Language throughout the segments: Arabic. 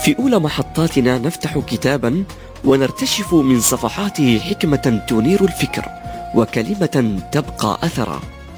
في أولى محطاتنا نفتح كتابا ونرتشف من صفحاته حكمة تنير الفكر وكلمة تبقى أثرا.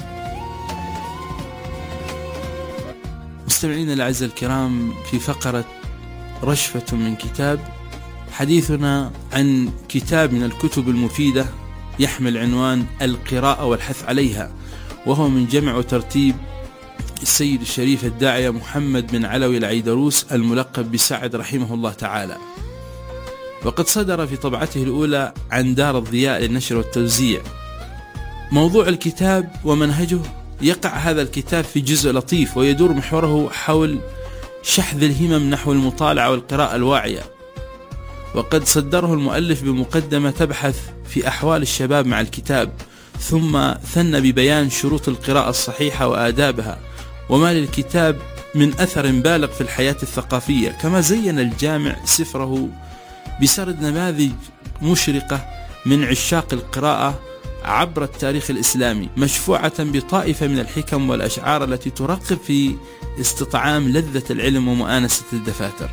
مستمعينا الأعزاء الكرام، في فقرة رشفة من كتاب، حديثنا عن كتاب من الكتب المفيدة يحمل عنوان القراءة والحث عليها، وهو من جمع وترتيب السيد الشريف الداعية محمد بن علوي العيدروس الملقب بسعد رحمه الله تعالى، وقد صدر في طبعته الأولى عن دار الضياء للنشر والتوزيع. موضوع الكتاب ومنهجه: يقع هذا الكتاب في جزء لطيف ويدور محوره حول شحذ الهمم نحو المطالعة والقراءة الواعية، وقد صدره المؤلف بمقدمة تبحث في أحوال الشباب مع الكتاب، ثم ثنى ببيان شروط القراءة الصحيحة وآدابها وما للكتاب من أثر بالغ في الحياة الثقافية. كما زين الجامع سفره بسرد نماذج مشرقة من عشاق القراءة عبر التاريخ الإسلامي، مشفوعة بطائفة من الحكم والأشعار التي ترغب في استطعام لذة العلم ومؤانسة الدفاتر.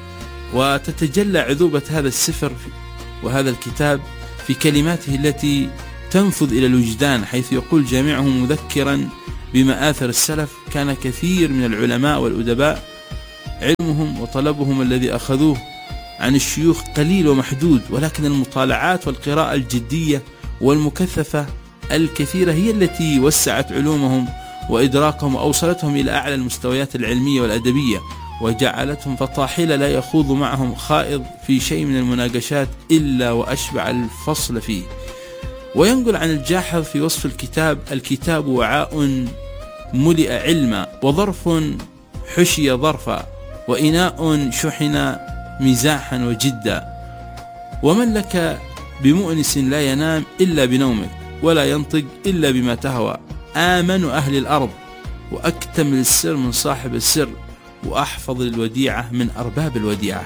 وتتجلى عذوبة هذا السفر وهذا الكتاب في كلماته التي تنفذ إلى الوجدان، حيث يقول جامعه مذكرا بمآثر السلف: كان كثير من العلماء والأدباء علمهم وطلبهم الذي أخذوه عن الشيوخ قليل ومحدود، ولكن المطالعات والقراءة الجدية والمكثفة الكثيرة هي التي وسعت علومهم وإدراكهم وأوصلتهم إلى أعلى المستويات العلمية والأدبية، وجعلتهم فطاحلة لا يخوض معهم خائض في شيء من المناقشات إلا وأشبع الفصل فيه. وينقل عن الجاحظ في وصف الكتاب: الكتاب وعاء ملئ علما، وظرف حشي ظرفا، وإناء شحن مزاحا وجدا، ومن لك بمؤنس لا ينام إلا بنومك، ولا ينطق إلا بما تهوى، آمن أهل الأرض، وأكتمل السر من صاحب السر، وأحفظ الوديعة من أرباب الوديعة.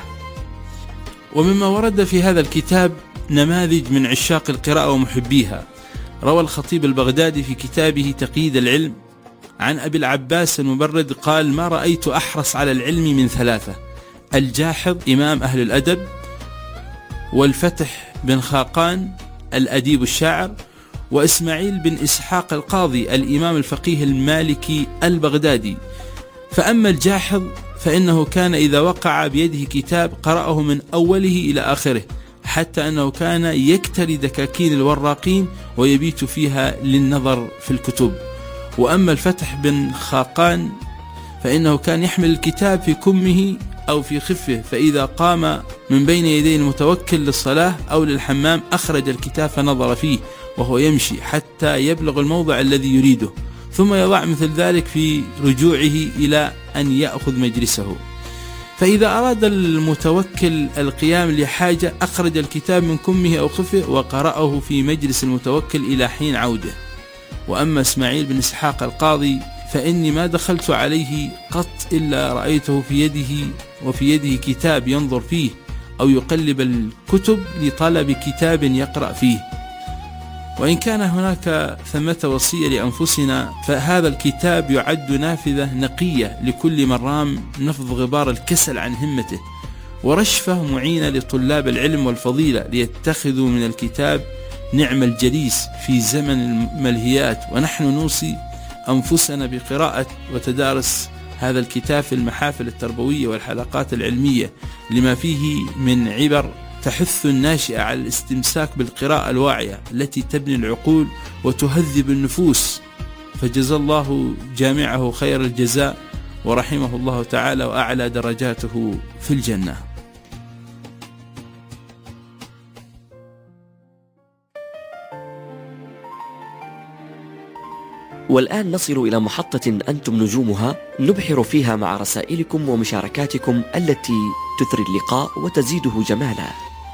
ومما ورد في هذا الكتاب نماذج من عشاق القراءة ومحبيها. روى الخطيب البغدادي في كتابه تقييد العلم عن أبي العباس المبرد قال: ما رأيت أحرص على العلم من ثلاثة: الجاحظ إمام أهل الأدب، والفتح بن خاقان الأديب الشاعر، وإسماعيل بن إسحاق القاضي الإمام الفقيه المالكي البغدادي. فأما الجاحظ فإنه كان إذا وقع بيده كتاب قرأه من أوله إلى آخره، حتى أنه كان يكتري دكاكين الوراقين ويبيت فيها للنظر في الكتب. وأما الفتح بن خاقان فإنه كان يحمل الكتاب في كمه أو في خفه، فإذا قام من بين يدي المتوكل للصلاة أو للحمام أخرج الكتاب فنظر فيه وهو يمشي حتى يبلغ الموضع الذي يريده، ثم يضع مثل ذلك في رجوعه إلى أن يأخذ مجلسه. فإذا أراد المتوكل القيام لحاجة أخرج الكتاب من كمه أو خفه وقرأه في مجلس المتوكل إلى حين عوده. وأما إسماعيل بن إسحاق القاضي فإني ما دخلت عليه قط إلا رأيته في يده كتاب ينظر فيه أو يقلب الكتب لطلب كتاب يقرأ فيه. وإن كان هناك ثمة وصية لأنفسنا، فهذا الكتاب يعد نافذة نقية لكل من رام نفض غبار الكسل عن همته، ورشفة معينة لطلاب العلم والفضيلة ليتخذوا من الكتاب نعم الجليس في زمن الملهيات. ونحن نوصي أنفسنا بقراءة وتدارس هذا الكتاب في المحافل التربوية والحلقات العلمية، لما فيه من عبر تحث الناشئة على الاستمساك بالقراءة الواعية التي تبني العقول وتهذب النفوس. فجزا الله جامعه خير الجزاء، ورحمه الله تعالى، وأعلى درجاته في الجنة. والآن نصل إلى محطة أنتم نجومها، نبحر فيها مع رسائلكم ومشاركاتكم التي تثري اللقاء وتزيده جمالا.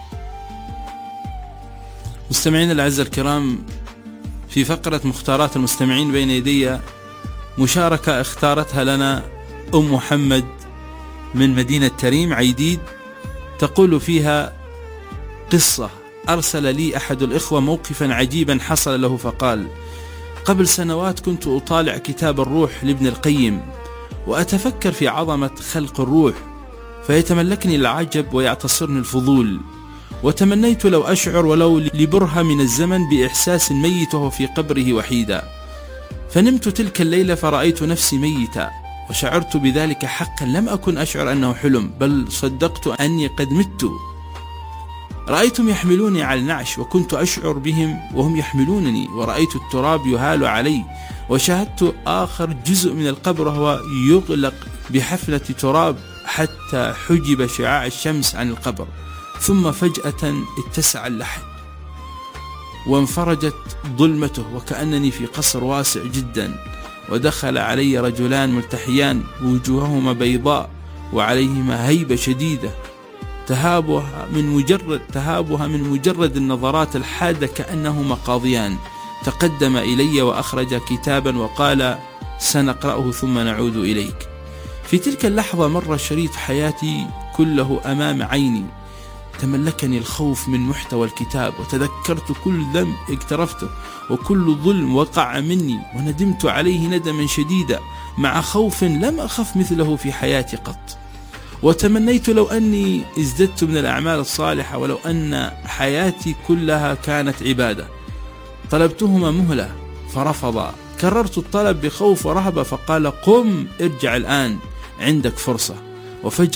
مستمعين الأعزاء الكرام، في فقرة مختارات المستمعين بين يدي مشاركة اختارتها لنا أم محمد من مدينة تريم عيديد، تقول فيها: قصة أرسل لي أحد الإخوة موقفا عجيبا حصل له، فقال: قبل سنوات كنت أطالع كتاب الروح لابن القيم وأتفكر في عظمة خلق الروح، فيتملكني العجب ويعتصرني الفضول، وتمنيت لو أشعر ولو لبرهة من الزمن بإحساس الميت وهو في قبره وحيدا. فنمت تلك الليلة فرأيت نفسي ميتا، وشعرت بذلك حقا، لم أكن أشعر أنه حلم، بل صدقت أني قد مت. رأيتهم يحملوني على النعش، وكنت أشعر بهم وهم يحملونني، ورأيت التراب يهال علي، وشاهدت آخر جزء من القبر وهو يغلق بحفلة تراب حتى حجب شعاع الشمس عن القبر، ثم فجأة اتسع اللحد وانفرجت ظلمته، وكأنني في قصر واسع جدا، ودخل علي رجلان ملتحيان وجوههما بيضاء وعليهما هيبة شديدة تهابها من مجرد النظرات الحادة، كأنهما قاضيان. تقدم إلي وأخرج كتابا وقال: سنقرأه ثم نعود إليك. في تلك اللحظة مر شريط حياتي كله أمام عيني، تملكني الخوف من محتوى الكتاب، وتذكرت كل ذنب اقترفته وكل ظلم وقع مني، وندمت عليه ندما شديدا مع خوف لم أخف مثله في حياتي قط. وتمنيت لو أني ازددت من الأعمال الصالحة، ولو أن حياتي كلها كانت عبادة. طلبتهما مهلة فرفضا، كررت الطلب بخوف ورهبة فقال: قم ارجع الآن، عندك فرصة. وفجأة